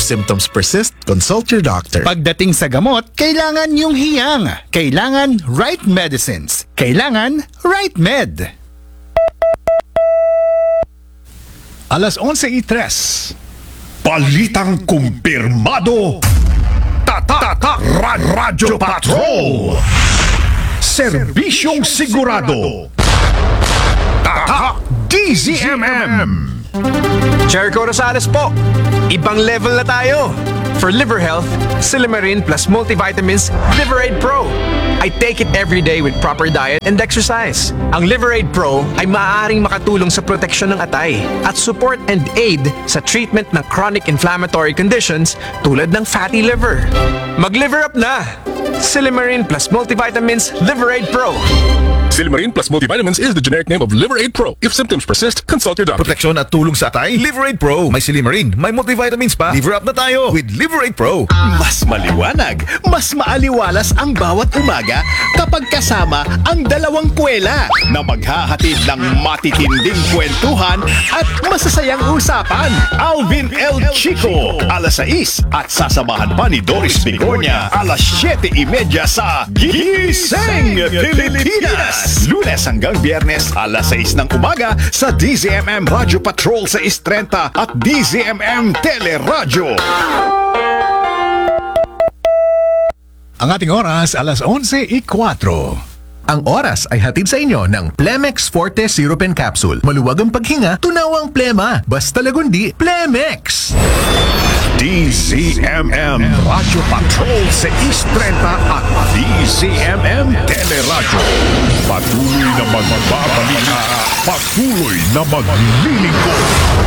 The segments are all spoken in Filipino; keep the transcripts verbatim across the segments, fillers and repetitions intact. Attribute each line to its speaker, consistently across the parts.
Speaker 1: symptoms persist, consult your doctor.
Speaker 2: Pagdating sa gamot, kailangan yung hiyang. Kailangan right medicines. Kailangan right med.
Speaker 3: Alas onse y tres.
Speaker 4: Balitang kumpirmado. Tatak Radyo Patrol. Serbisyong sigurado. Tatak D Z M M.
Speaker 5: Jericho Rosales po. Ibang level na tayo. For liver health, Silymarin plus multivitamins Liverade Pro. I take it every day with proper diet and exercise. Ang Liverade Pro ay maaaring makatulong sa proteksyon ng atay at support and aid sa treatment ng chronic inflammatory conditions tulad ng fatty liver. Mag-liver up na! Silymarin plus multivitamins Liverade Pro.
Speaker 6: Silymarin plus multivitamins is the generic name of Liverade Pro. If symptoms persist, consult your doctor.
Speaker 4: Proteksyon at tulong sa atay, Liverade Pro. May Silymarin, may multivitamins pa. Liver up na tayo with Liverade Pro.
Speaker 3: Mas maliwanag, mas maaliwalas ang bawat umaga kapag kasama ang dalawang kwela na maghahatid ng matitinding kwentuhan at masasayang usapan. Alvin L. Chico, alas sais at sasamahan pa ni Doris Bigornia, alas siyete y media sa Gising Pilipinas. Lunes hanggang Biyernes, alas sais ng umaga sa D Z M M Radio Patrol sa Istrenta at D Z M M Teleradyo.
Speaker 7: Ang ating oras, alas onse y cuatro.
Speaker 8: Ang oras ay hatid sa inyo ng Plemex Forte Syrup and Capsule. Maluwag ang paghinga, tunawang plema. Basta lagundi, Plemex!
Speaker 4: D Z M M Radio Patrol sa Istrenta at D Z M M Teleradyo. Patuloy na magbabalita, patuloy na maglilingkod.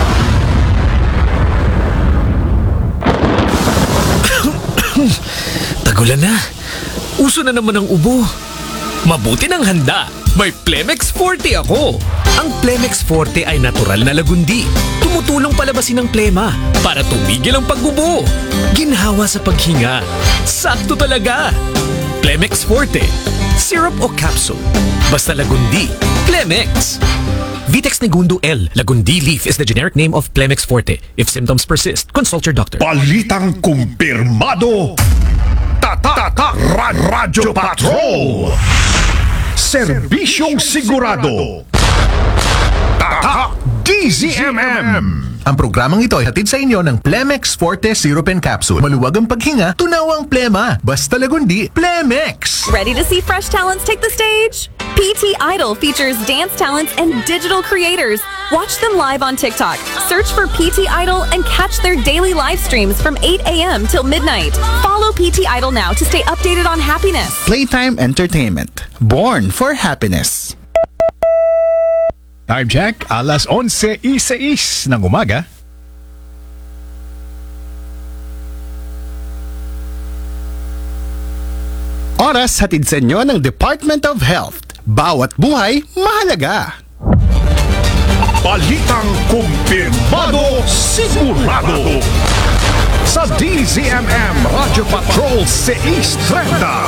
Speaker 9: Tagulan na. Uso na naman ang ubo. Mabuti ng handa. May Plemex Forte ako. Ang Plemex Forte ay natural na lagundi. Tumutulong palabasin ang plema para tumigil ang pagbubo. Ginhawa sa paghinga. Sakto talaga. Plemex Forte. Syrup o capsule. Basta lagundi. Plemex. Vitex Negundo L. Lagundi leaf is the generic name of Plemex Forte. If symptoms persist, consult your doctor.
Speaker 4: Balitang kumpirmado. Tatak Radyo Patrol. Serbisyong sigurado. Tatak D Z M M.
Speaker 8: Ang programang ito ay hatid sa inyo ng Plemex Forte Syrup and Capsule. Maluwag ang paghinga, tunawang plema. Basta lagundi, Plemex!
Speaker 10: Ready to see fresh talents take the stage? P T Idol features dance talents and digital creators. Watch them live on TikTok. Search for P T Idol and catch their daily live streams from eight a.m. till midnight. Follow P T Idol now to stay updated on happiness.
Speaker 2: Playtime Entertainment. Born for happiness.
Speaker 7: Time check, alas onse y seis ng umaga.
Speaker 2: Oras hatid sa inyo ng Department of Health. Bawat buhay, mahalaga.
Speaker 4: Balitang kumpirmado, sigurado. Sa D Z M M Radio Patrol sa Istrenta.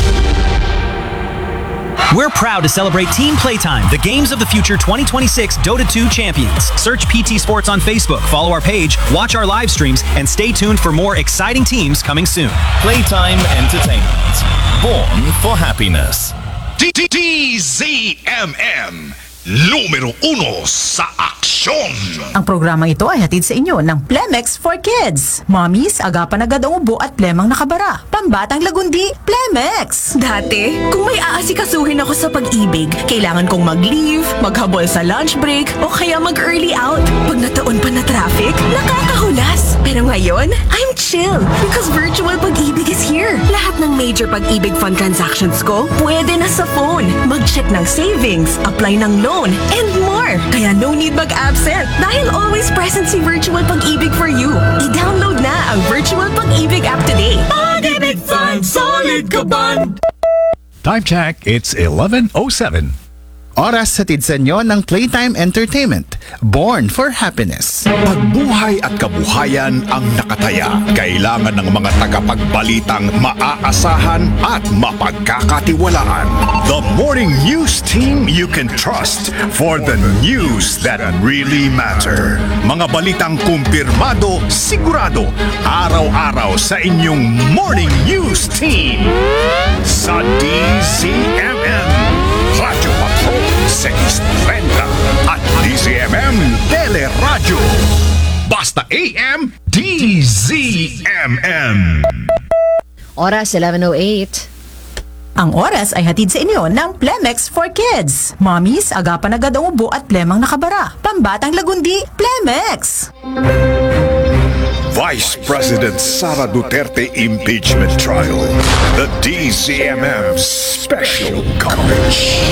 Speaker 11: We're proud to celebrate Team Playtime, the Games of the Future twenty twenty-six Dota two champions. Search P T Sports on Facebook, follow our page, watch our live streams, and stay tuned for more exciting teams coming soon.
Speaker 12: Playtime Entertainment. Born for happiness.
Speaker 4: D Z M M. Numero uno sa aksyon.
Speaker 13: Ang programang ito ay hatid sa inyo ng Plemex for Kids. Mommies, agapan agad ang ubo at plemang nakabara. Pambatang lagundi, Plemex.
Speaker 14: Dati, kung may aasikasuhin ako sa pag-ibig, kailangan kong mag-leave, maghabol sa lunch break, o kaya mag-early out. Pag nataon pa na traffic, nakakahulas. Pero ngayon, I'm chill because virtual pag-ibig is here. Lahat ng major pag-ibig fund transactions ko, pwede na sa phone. Mag-check ng savings, apply ng loan, and more. Kaya no need mag-absent dahil always present si Virtual Pag-ibig for you. I-download na ang Virtual Pag-ibig app today. Pag-ibig Fund, solid ka band!
Speaker 7: Time check, it's eleven oh seven.
Speaker 2: Oras hatid sa inyo ng Playtime Entertainment, born for happiness.
Speaker 3: Pagbuhay at kabuhayan ang nakataya. Kailangan ng mga tagapagbalitang maaasahan at mapagkakatiwalaan. The morning news team you can trust for the news that really matter. Mga balitang kumpirmado, sigurado, araw-araw sa inyong morning news team. Sa D Z M M, Radyo Patrol sa Istrenta at D Z M M Teleradyo. Basta A M, D Z M M.
Speaker 15: Oras eleven oh eight.
Speaker 13: Ang oras ay hatid sa inyo ng Plemex for Kids. Mommies, agapan agad ang ubo at plemang nakabara. Pambatang lagundi, Plemex!
Speaker 3: Vice President Sara Duterte impeachment trial. The D Z M M special coverage.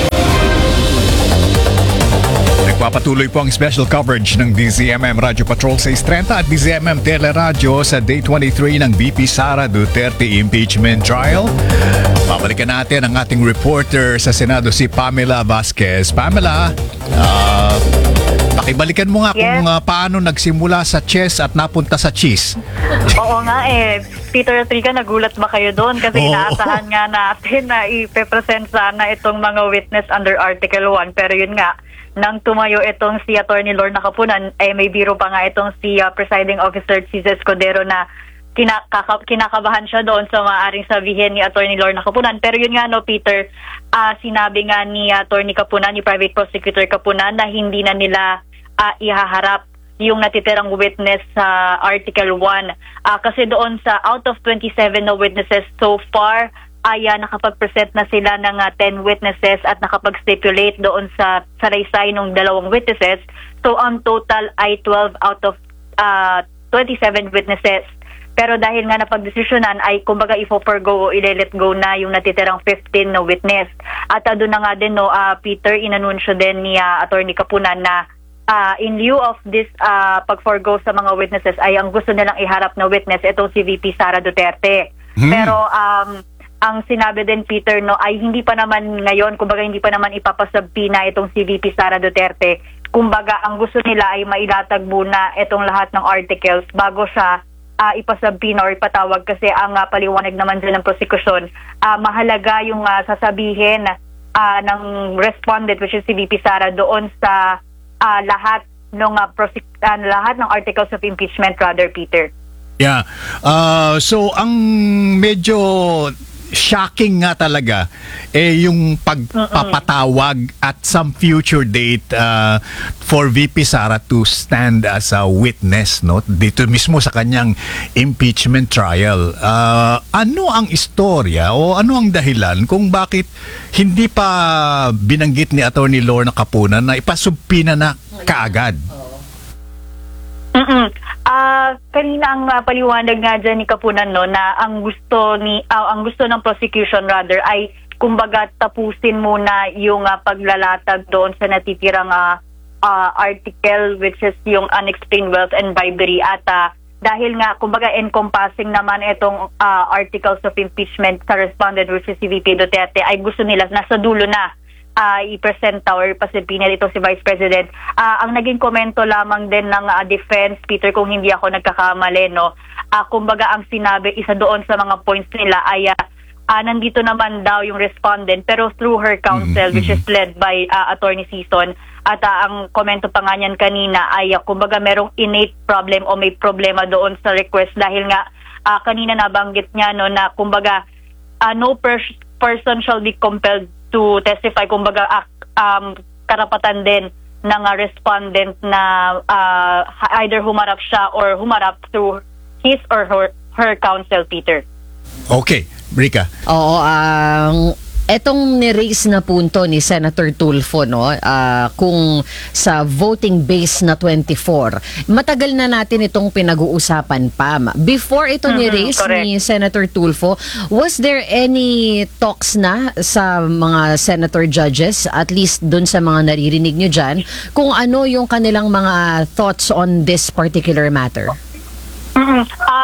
Speaker 7: Nagpapatuloy po ang special coverage ng D Z M M Radyo Patrol sa Istrenta at D Z M M Teleradyo sa Day twenty-three ng V P Sara Duterte impeachment trial. Babalikan natin ang ating reporter sa Senado, si Pamela Vasquez. Pamela, uh, pakibalikan mo nga
Speaker 16: yes.
Speaker 7: kung uh, paano nagsimula sa chess at napunta sa cheese.
Speaker 16: Oo nga eh. Peter at Rica, nagulat ba kayo doon? Kasi
Speaker 7: Oo.
Speaker 16: inaasahan nga natin na ipepresent sana itong mga witness under Article one. Pero yun nga, nang tumayo itong si Attorney Lorna Capunan, eh may biro pa nga itong si uh, Presiding Officer Cesar Escudero na kinaka- kinakabahan siya doon sa maaaring sabihin ni Attorney Lorna Capunan. Pero yun nga no, Peter, uh, sinabi nga ni Attorney Capunan, ni Private Prosecutor Capunan, na hindi na nila uh, ihaharap yung natitirang witness sa Article one. Uh, kasi doon sa out of twenty-seven na witnesses so far, ay uh, nakapag-present na sila ng uh, ten witnesses at nakapag-stipulate doon sa salaysay ng dalawang witnesses. So ang total ay twelve out of uh, twenty-seven witnesses. Pero dahil nga napag-desisyonan ay kumbaga ifo-forgo o i-let go na yung natitirang fifteen na witness. At uh, doon na nga din no, uh, Peter, inanunsyo din ni uh, Attorney Capunan na uh, in lieu of this uh, pag-forgo sa mga witnesses ay ang gusto nilang iharap na witness itong si V P Sara Duterte. Hmm. Pero um, ang sinabi din, Peter, no, ay hindi pa naman ngayon, kumbaga hindi pa naman ipapasabpina itong si V P Sara Duterte. Kumbaga ang gusto nila ay mailatag muna itong lahat ng articles bago siya uh, ipasabpina or ipatawag, kasi ang uh, paliwanag naman din ng prosekusyon, uh, mahalaga yung uh, sasabihin uh, ng respondent, which is si V P Sara, doon sa uh, lahat ng uh, prosec- uh, lahat ng articles of impeachment, rather, Peter.
Speaker 7: Yeah. Uh, so ang medyo shocking nga talaga eh yung pagpapatawag at some future date uh, for V P Sara to stand as a witness, no, dito mismo sa kanyang impeachment trial. Uh, ano ang istorya o ano ang dahilan kung bakit hindi pa binanggit ni Attorney Lorna Capunan na ipasubpina na kaagad?
Speaker 16: Mm-mm. Uh, kanina ang uh, paliwanag nga dyan ni Capunan, no, na ang gusto ni uh, ang gusto ng prosecution rather ay kumbaga tapusin muna yung uh, paglalatag doon sa natitirang uh, uh, article, which is yung unexplained wealth and bribery. At uh, dahil nga kumbaga encompassing naman itong uh, articles of impeachment sa respondent, which is si V P Duterte, ay gusto nila nasa dulo na Uh, i-presenta or ipasabpina dito si Vice President. Uh, ang naging komento lamang din ng uh, defense, Peter, kung hindi ako nagkakamali, no, uh, kumbaga ang sinabi, isa doon sa mga points nila ay uh, uh, nandito naman daw yung respondent, pero through her counsel, mm-hmm. which is led by uh, Attorney Season. At uh, ang komento pa nga niyan kanina ay uh, kumbaga merong innate problem o may problema doon sa request, dahil nga uh, kanina nabanggit niya, no, na kumbaga uh, no pers- person shall be compelled to testify, kumbaga uh, um, karapatan din ng uh, respondent na uh, either humarap siya or humarap through his or her, her counsel, Peter.
Speaker 7: Okay, Rica.
Speaker 15: Oo, ang um, etong ni-raise na punto ni Senator Tulfo, no, uh, kung sa voting base na twenty-four, matagal na natin itong pinag-uusapan pa. Before ito mm-hmm, ni-raise correct. Ni Senator Tulfo, was there any talks na sa mga senator judges, at least dun sa mga naririnig nyo dyan, kung ano yung kanilang mga thoughts on this particular matter?
Speaker 16: Mm-hmm. Uh,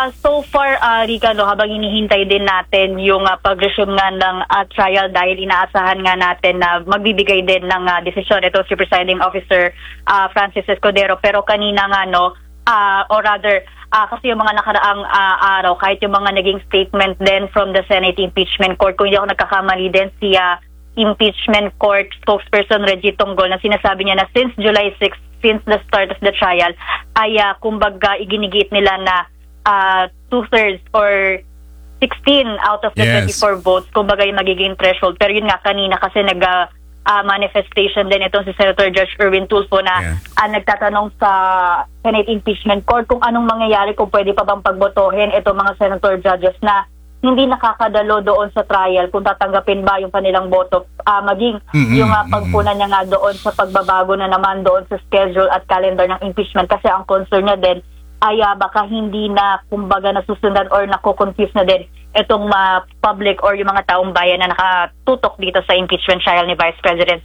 Speaker 16: Ah, so far, uh, Rika, no, habang hinihintay din natin yung uh, pag-resume nga ng uh, trial dahil inaasahan nga natin na magbibigay din ng uh, desisyon ito si Presiding Officer uh, Francis Escudero. Pero kanina nga, no, uh, or rather, uh, kasi yung mga nakaraang uh, araw, kahit yung mga naging statement din from the Senate Impeachment Court, kung hindi ako nagkakamali din, si uh, Impeachment Court spokesperson Reggie Tonggol na sinasabi niya na since July sixth, since the start of the trial, ay uh, kumbaga iginigit nila na uh, two-thirds or sixteen out of the
Speaker 17: Yes.
Speaker 16: twenty-four votes, kumbaga yung magiging threshold. Pero yun nga, kanina kasi nag uh, uh, manifestation din itong si Senator Judge Erwin Tulfo na
Speaker 17: Yeah.
Speaker 16: uh, nagtatanong sa Senate Impeachment Court kung anong mangyayari, kung pwede pa bang pagbotohin itong mga senator judges na hindi nakakadalo doon sa trial, kung tatanggapin ba yung kanilang boto, uh, maging
Speaker 17: Mm-mm,
Speaker 16: yung uh, pagpunan niya nga doon sa pagbabago na naman doon sa schedule at calendar ng impeachment, kasi ang concern niya din ay uh, baka hindi na kumbaga nasusundan or nako-confuse na din itong uh, public or yung mga taong bayan na nakatutok dito sa impeachment trial ni Vice President